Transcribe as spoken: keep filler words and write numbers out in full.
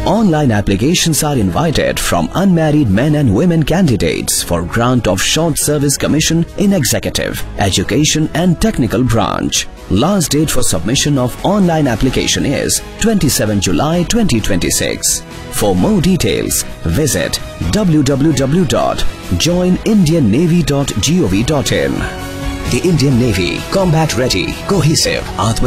Online applications are invited from unmarried men and women candidates for grant of short service commission in executive, education and technical branch. Last date for submission of online application is twenty-seventh July twenty twenty-six. For more details, visit w w w dot join indian navy dot gov dot in. The Indian Navy, combat ready, cohesive, Atma